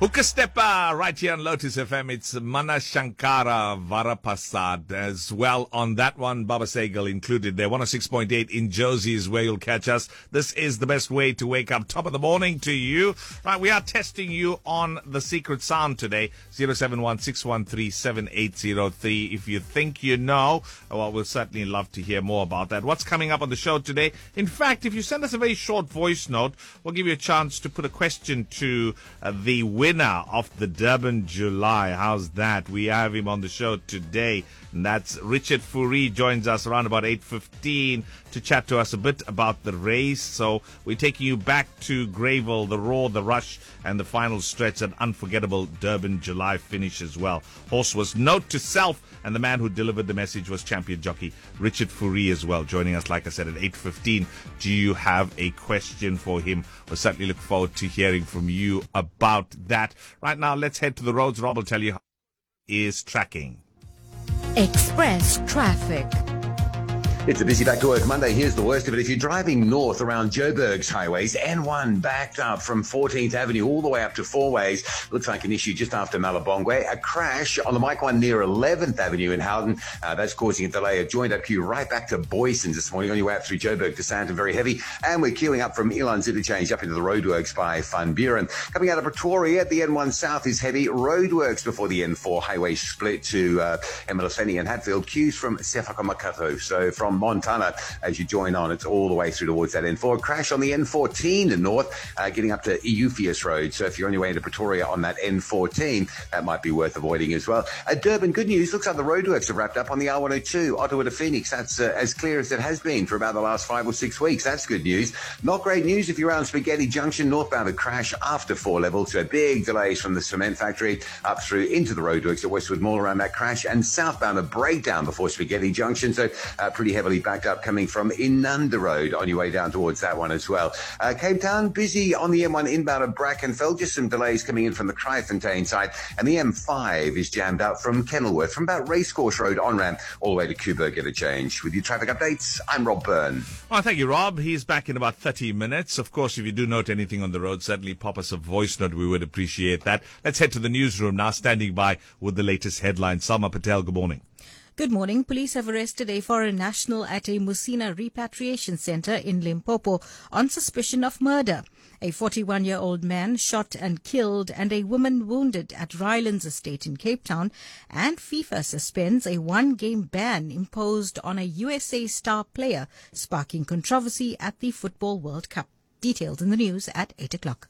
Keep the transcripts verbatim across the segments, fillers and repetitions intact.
Hookah Stepper right here on Lotus F M. It's Mana Shankara Varapasad as well on that one. Baba Sehgal included there. one oh six point eight in Josie is where you'll catch us. This is the best way to wake up. Top of the morning to you. Right, we are testing you on the secret sound today. zero seven one six one three seven eight zero three. If you think you know, well, we'll certainly love to hear more about that. What's coming up on the show today? In fact, if you send us a very short voice note, we'll give you a chance to put a question to uh, the winner of the Durban July. How's that? We have him on the show today, and that's Richard Fourie. Joins us around about eight fifteen to chat to us a bit about the race. So we're taking you back to Greyville, the Roar, the Rush, and the final stretch, an unforgettable Durban July finish as well. Horse was Note to Self, and the man who delivered the message was champion jockey Richard Fourie as well, joining us, like I said, at eight fifteen. Do you have a question for him? We'll certainly look forward to hearing from you about that. Right now, let's head to the roads. Rob will tell you how is tracking. Express traffic. It's a busy back to work Monday. Here's the worst of it. If you're driving north around Joburg's highways, N one backed up from fourteenth Avenue all the way up to Four Ways. Looks like an issue just after Malabongwe. A crash on the Mike one near eleventh Avenue in Houghton. Uh, that's causing a delay. A joined up queue right back to Boyson's this morning on your way up through Joburg to Sandton. Very heavy. And we're queuing up from Elon's Interchange up into the roadworks by Van Buren. Coming out of Pretoria, the N one South is heavy. Roadworks before the N four highway split to uh, Emelafeni and Hatfield. Queues from Sefakamakatho. So from Montana, as you join on, it's all the way through towards that N four. Crash on the N fourteen in north, uh, getting up to Eupheus Road. So if you're on your way into Pretoria on that N fourteen, that might be worth avoiding as well. Uh, Durban, good news. Looks like the roadworks have wrapped up on the R one oh two, Ottawa to Phoenix. That's uh, as clear as it has been for about the last five or six weeks. That's good news. Not great news if you're around Spaghetti Junction, northbound a crash after four level. So big delays from the cement factory up through into the roadworks at Westwood Mall around that crash, and southbound a breakdown before Spaghetti Junction. So uh, pretty heavily backed up coming from Inanda Road on your way down towards that one as well. Uh, Cape Town, busy on the M one inbound of Brackenfell. Just some delays coming in from the Kraaifontein side. And the M five is jammed up from Kenilworth, from about Racecourse Road on-ramp all the way to Kuburg Interchange. With your traffic updates, I'm Rob Byrne. Well, thank you, Rob. He's back in about thirty minutes. Of course, if you do note anything on the road, certainly pop us a voice note. We would appreciate that. Let's head to the newsroom now. Standing by with the latest headlines. Salma Patel, good morning. Good morning. Police have arrested a foreign national at a Musina repatriation centre in Limpopo on suspicion of murder. A forty-one-year-old man shot and killed and a woman wounded at Rylands Estate in Cape Town. And FIFA suspends a one-game ban imposed on a U S A star player, sparking controversy at the Football World Cup. Details in the news at eight o'clock.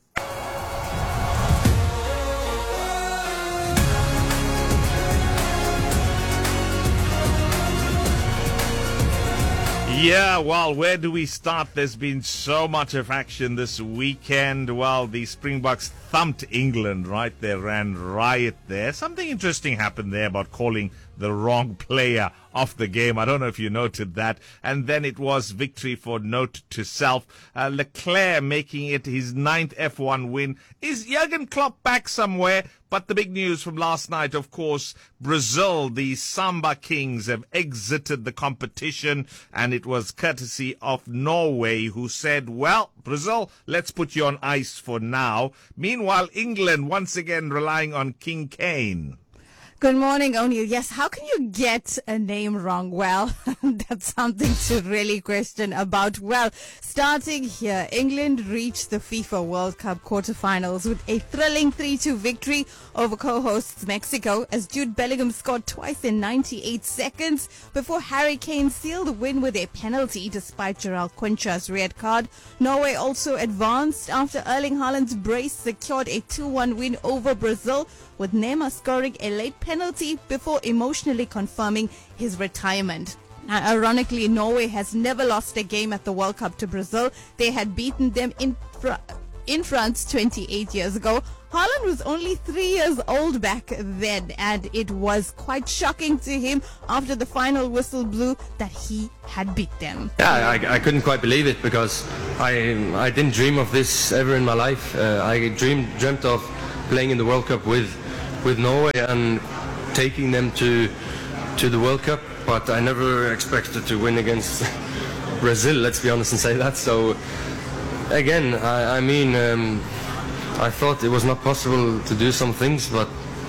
Yeah, well, where do we start? There's been so much of action this weekend. Well, the Springboks thumped England, right? They ran riot there. Something interesting happened there about calling the wrong player off the game. I don't know if you noted that. And then it was victory for Note to Self. Uh, Leclerc making it his ninth F one win. Is Jurgen Klopp back somewhere? But the big news from last night, of course, Brazil, the Samba Kings, have exited the competition. And it was courtesy of Norway, who said, well, Brazil, let's put you on ice for now. Meanwhile, England once again relying on King Kane. Good morning, O'Neill. Yes, how can you get a name wrong? Well, that's something to really question about. Well, starting here, England reached the FIFA World Cup quarterfinals with a thrilling three two victory over co-hosts Mexico, as Jude Bellingham scored twice in ninety-eight seconds before Harry Kane sealed the win with a penalty despite Gerald Quincha's red card. Norway also advanced after Erling Haaland's brace secured a two one win over Brazil, with Neymar scoring a late penalty before emotionally confirming his retirement. Now, ironically, Norway has never lost a game at the World Cup to Brazil. They had beaten them in fr- in France twenty-eight years ago. Haaland was only three years old back then, and it was quite shocking to him after the final whistle blew that he had beat them. Yeah, I, I couldn't quite believe it, because I I didn't dream of this ever in my life. Uh, I dreamed dreamt of playing in the World Cup with with Norway and taking them to to the World Cup, but I never expected to win against Brazil, let's be honest and say that. So again, I, I mean, um, I thought it was not possible to do some things, but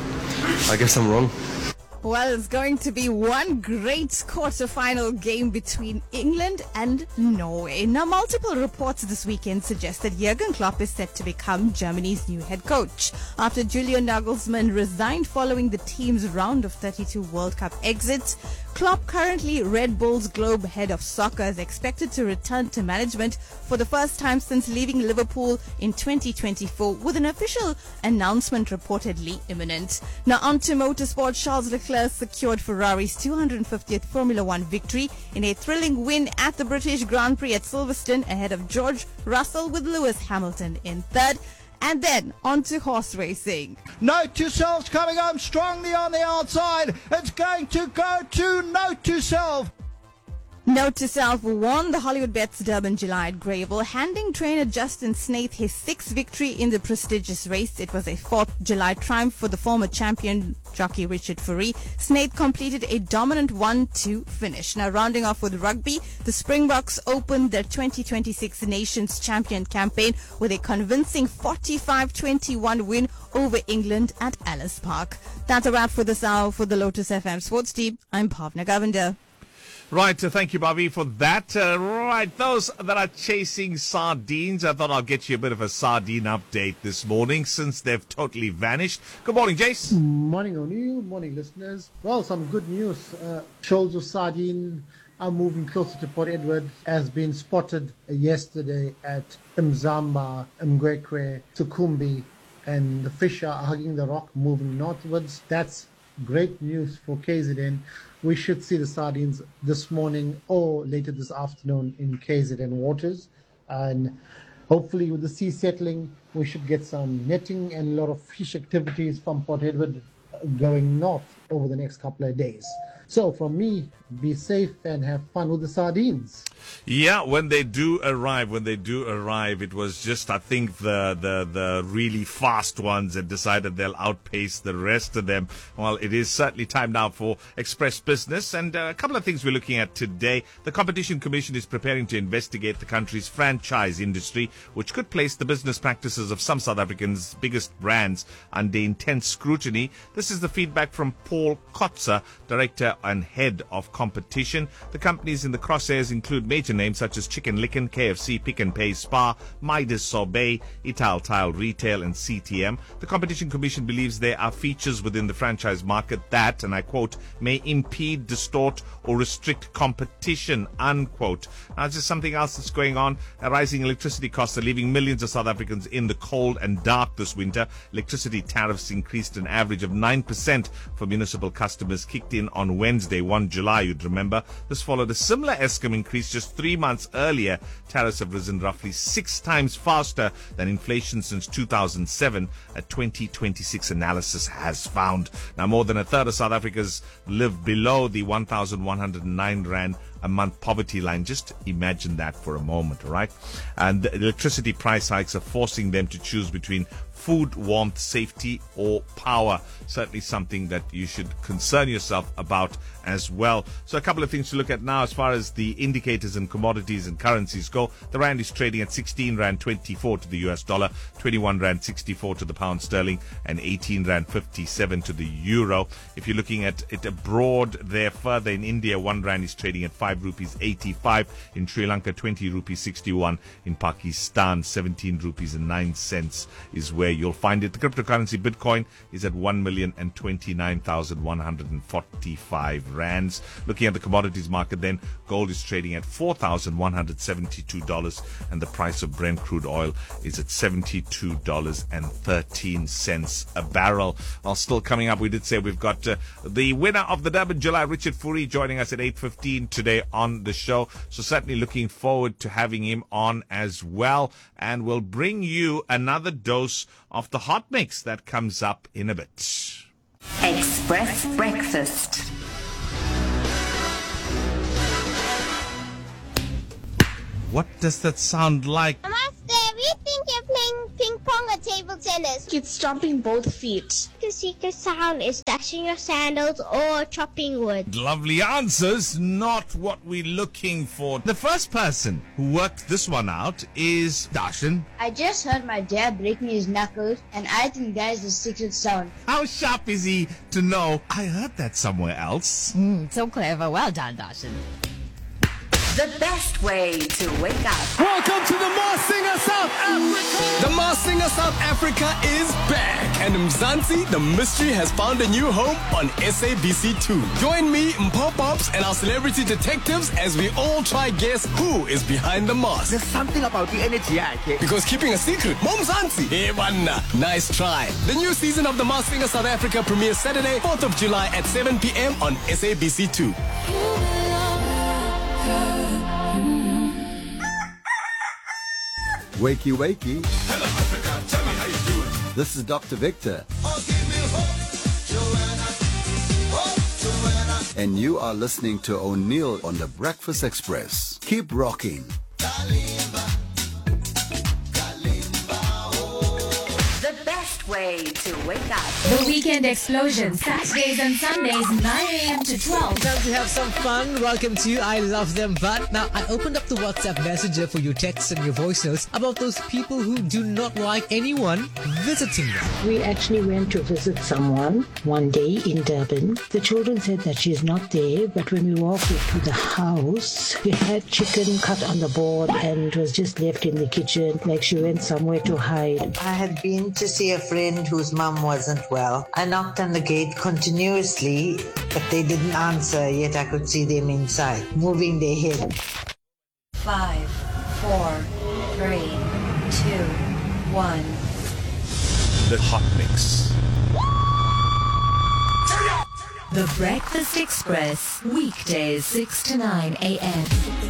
I guess I'm wrong. Well, it's going to be one great quarter-final game between England and Norway. Now, multiple reports this weekend suggest that Jurgen Klopp is set to become Germany's new head coach after Julian Nagelsmann resigned following the team's round of thirty-two World Cup exits. Klopp, currently Red Bull's Globe head of soccer, is expected to return to management for the first time since leaving Liverpool in twenty twenty-four, with an official announcement reportedly imminent. Now on to motorsport. Charles Leclerc secured Ferrari's two hundred fiftieth Formula One victory in a thrilling win at the British Grand Prix at Silverstone ahead of George Russell, with Lewis Hamilton in third. And then on to horse racing. Note to Self's coming home strongly on the outside. It's going to go to Note to Self. Note to Self won the Hollywood Bets Durban July at Greyville, handing trainer Justin Snaith his sixth victory in the prestigious race. It was a fourth July triumph for the former champion jockey Richard Fourie. Snaith completed a dominant one two finish. Now rounding off with rugby, the Springboks opened their twenty twenty-six Nations Champion campaign with a convincing forty-five twenty-one win over England at Ellis Park. That's a wrap for this hour. For the Lotus F M Sports Team, I'm Bhavna Govender. Right, uh, thank you, Bobby, for that. Uh, right, those that are chasing sardines, I thought I'll get you a bit of a sardine update this morning since they've totally vanished. Good morning, Jace. Morning, O'Neill. Morning, listeners. Well, some good news. Uh, shoals of sardine are moving closer to Port Edward, as been spotted yesterday at Mzamba, Mgwekwe, Sukumbi, and the fish are hugging the rock, moving northwards. That's great news for K Z N. We should see the sardines this morning or later this afternoon in K Z N waters. And hopefully with the sea settling, we should get some netting and a lot of fish activities from Port Edward going north over the next couple of days. So from me, be safe and have fun with the sardines. Yeah, when they do arrive, when they do arrive, it was just, I think, the, the, the really fast ones that decided they'll outpace the rest of them. Well, it is certainly time now for Express Business. And uh, a couple of things we're looking at today. The Competition Commission is preparing to investigate the country's franchise industry, which could place the business practices of some South Africans' biggest brands under intense scrutiny. This is the feedback from Paul Kotzer, Director and Head of Competition. The companies in the crosshairs include major names such as Chicken Licken, K F C, Pick and Pay Spa, Midas Sorbet, Ital Tile Retail, and C T M. The Competition Commission believes there are features within the franchise market that, and I quote, may impede, distort, or restrict competition, unquote. Now, just something else that's going on. Rising electricity costs are leaving millions of South Africans in the cold and dark this winter. Electricity tariffs increased an average of nine percent for municipal customers, kicked in on Wednesday, the first of July, you'd remember. This followed a similar Eskom increase just three months earlier. Tariffs have risen roughly six times faster than inflation since two thousand seven, a twenty twenty-six analysis has found. Now, more than a third of South Africans live below the one thousand one hundred nine rand a month poverty line. Just imagine that for a moment, right? And the electricity price hikes are forcing them to choose between food, warmth, safety, or power. Certainly something that you should concern yourself about as well. So a couple of things to look at now as far as the indicators and commodities and currencies go. The rand is trading at sixteen rand twenty-four to the U S dollar, twenty-one rand sixty-four to the pound sterling, and eighteen rand fifty-seven to the euro. If you're looking at it abroad there further, in India, one rand is trading at five rupees eighty-five. In Sri Lanka, twenty rupees sixty-one. In Pakistan, seventeen rupees and nine cents is where you'll find it. The cryptocurrency Bitcoin is at one million twenty-nine thousand one hundred forty-five rands. Looking at the commodities market then, gold is trading at four thousand one hundred seventy-two dollars, and the price of Brent crude oil is at seventy-two dollars and thirteen cents a barrel. Well, still coming up, we did say we've got uh, the winner of the Durban July, Richard Fourie, joining us at eight fifteen today on the show. So certainly looking forward to having him on as well. And we'll bring you another dose of the hot mix that comes up in a bit. Express Breakfast. What does that sound like? Master, we think you're playing ping pong or table tennis. It's stomping both feet. The secret sound is dashing your sandals or chopping wood. Lovely answers, not what we're looking for. The first person who worked this one out is Darshan. I just heard my dad breaking his knuckles, and I think that is the secret sound. How sharp is he to know? I heard that somewhere else. Mm, so clever. Well done, Darshan. The best way to wake up. Welcome to the Masked Singer South Africa. The Masked Singer South Africa is back, and Mzansi, the mystery, has found a new home on S A B C two. Join me, Mpho Pops, and our celebrity detectives as we all try guess who is behind the mask. There's something about the energy, okay? Because keeping a secret, Mzansi. Hey, wanna. Nice try. The new season of the Masked Singer South Africa premieres Saturday, fourth of July at seven p.m. on S A B C two. Wakey, wakey. Hello, Africa. Tell me how you doing. This is Doctor Victor. Oh, give me hope, Joanna. Oh, Joanna. And you are listening to O'Neill on the Breakfast Express. Keep rocking. Kalimba. Kalimba, oh. The best way to wake up. The Weekend Explosion, Saturdays and Sundays, nine a.m. to twelve. Time to have some fun. Welcome to I Love Them But. Now, I opened up the WhatsApp Messenger for your texts and your voice notes about those people who do not like anyone visiting them. We actually went to visit someone one day in Durban. The children said that she's not there, but when we walked into the house, we had chicken cut on the board and it was just left in the kitchen, like she went somewhere to hide. I had been to see a friend whose mum wasn't well. I knocked on the gate continuously, but they didn't answer, yet I could see them inside, moving their head. Five, four, three, two, one. The Hot Mix. The Breakfast Express, weekdays six to nine a.m.